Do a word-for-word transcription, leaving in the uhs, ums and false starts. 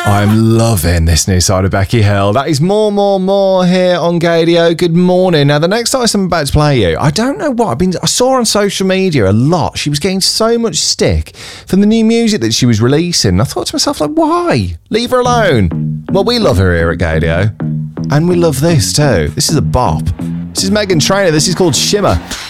I'm loving this new side of Becky Hill. That is more, more, more here on Gadio. Good morning. Now, the next artist I'm about to play you, I don't know what I've been. I saw her on social media a lot. She was getting so much stick from the new music that she was releasing. I thought to myself, like, why? Leave her alone. Well, we love her here at Gadio, and we love this too. This is a bop. This is Meghan Trainor. This is called Shimmer.